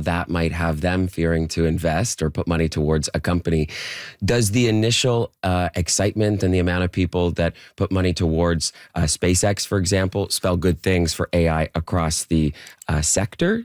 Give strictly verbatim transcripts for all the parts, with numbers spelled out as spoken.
that might have them fearing to invest or put money towards a company. Does the initial uh, excitement and the amount of people that put money towards uh, SpaceX, for example, spell good things for A I across the uh, sector?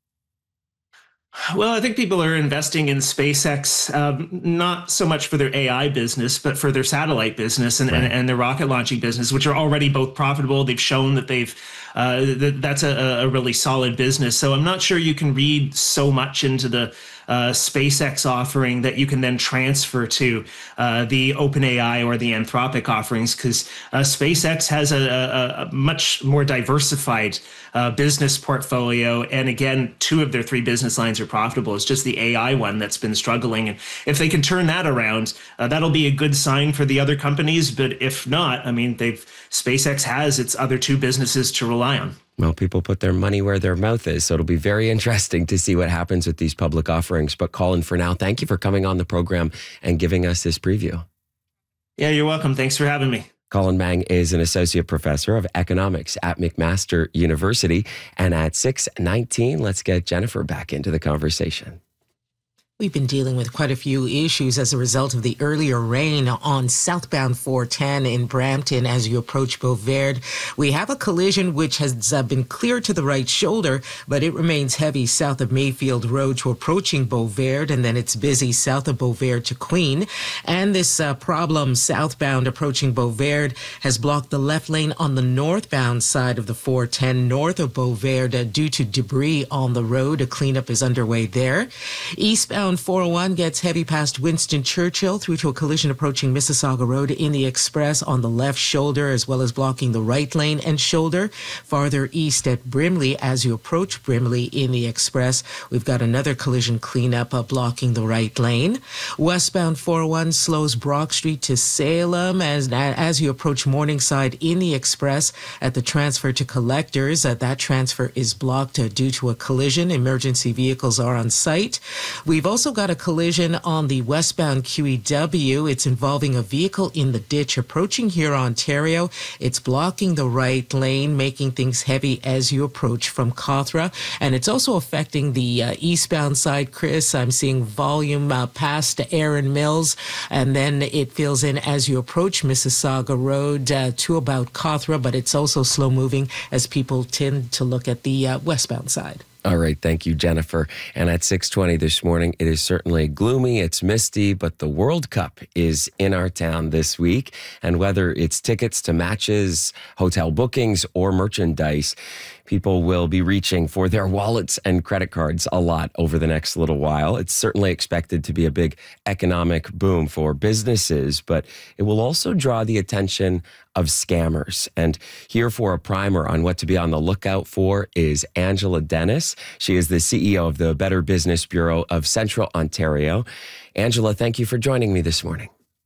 Well, I think people are investing in SpaceX, um, not so much for their A I business, but for their satellite business and, right. and, and their rocket launching business, which are already both profitable. They've shown that they've uh, th- that's a, a really solid business. So I'm not sure you can read so much into the uh, SpaceX offering that you can then transfer to uh, the OpenAI or the Anthropic offerings, because uh, SpaceX has a, a, a much more diversified uh, business portfolio. And again, two of their three business lines are profitable. It's just the A I one that's been struggling. And if they can turn that around, uh, that'll be a good sign for the other companies. But if not, I mean, they've SpaceX has its other two businesses to rely on. Well, people put their money where their mouth is, so it'll be very interesting to see what happens with these public offerings. But Colin, for now, thank you for coming on the program and giving us this preview. Yeah, you're welcome. Thanks for having me. Colin Mang is an associate professor of economics at McMaster University. And at six nineteen, let's get Jennifer back into the conversation. We've been dealing with quite a few issues as a result of the earlier rain on southbound four ten in Brampton as you approach Beauverde. We have a collision which has uh, been cleared to the right shoulder, but it remains heavy south of Mayfield Road to approaching Beauverde, and then it's busy south of Beauverde to Queen. And this uh, problem southbound approaching Beauverde has blocked the left lane on the northbound side of the four ten north of Beauverde uh, due to debris on the road. A cleanup is underway there. Eastbound four oh one gets heavy past Winston Churchill through to a collision approaching Mississauga Road in the express on the left shoulder, as well as blocking the right lane and shoulder. Farther east at Brimley, as you approach Brimley in the express, we've got another collision cleanup uh, blocking the right lane. Westbound four oh one slows Brock Street to Salem as, as you approach Morningside in the express at the transfer to Collectors. Uh, that transfer is blocked uh, due to a collision. Emergency vehicles are on site. We've also got a collision on the westbound Q E W. It's involving a vehicle in the ditch approaching here, Ontario. It's blocking the right lane, making things heavy as you approach from Cawthra. And it's also affecting the uh, eastbound side, Chris. I'm seeing volume uh, past Erin Mills, and then it fills in as you approach Mississauga Road uh, to about Cawthra, but it's also slow moving as people tend to look at the uh, westbound side. All right. Thank you, Jennifer. And at six twenty this morning, it is certainly gloomy. It's misty, but the World Cup is in our town this week. And whether it's tickets to matches, hotel bookings, or merchandise, people will be reaching for their wallets and credit cards a lot over the next little while. It's certainly expected to be a big economic boom for businesses, but it will also draw the attention of scammers. And here for a primer on what to be on the lookout for is Angela Dennis. She is the C E O of the Better Business Bureau of Central Ontario. Angela, thank you for joining me this morning.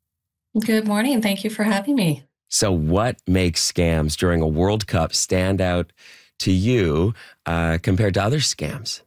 Good morning. Thank you for having me. So what makes scams during a World Cup stand out to you uh, compared to other scams?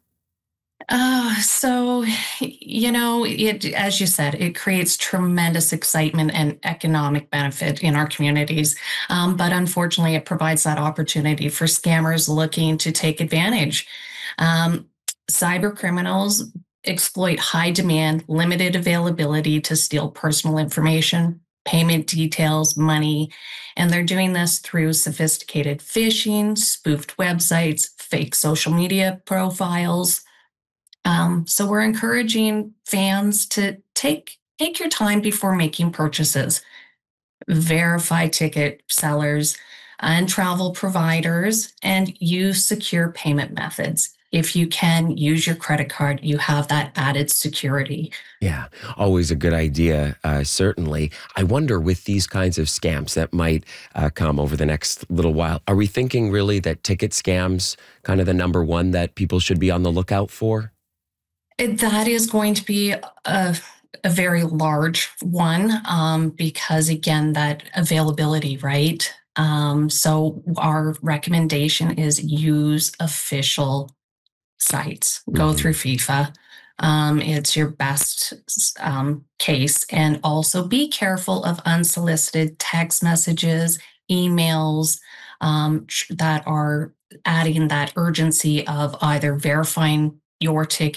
Uh, so, you know, it, as you said, it creates tremendous excitement and economic benefit in our communities. Um, but unfortunately, it provides that opportunity for scammers looking to take advantage. Um, cyber criminals exploit high demand, limited availability to steal personal information, payment details, money, and they're doing this through sophisticated phishing, spoofed websites, fake social media profiles. Um, so we're encouraging fans to take take your time before making purchases. Verify ticket sellers and travel providers, and use secure payment methods. If you can use your credit card, you have that added security. Yeah, always a good idea, uh, certainly. I wonder with these kinds of scams that might uh, come over the next little while, are we thinking really that ticket scams kind of the number one that people should be on the lookout for? That is going to be a, a very large one um, because, again, that availability, right? Um, so our recommendation is use official sites. Go mm-hmm. through FIFA. Um, it's your best um, case. And also be careful of unsolicited text messages, emails um, that are adding that urgency of either verifying your ticket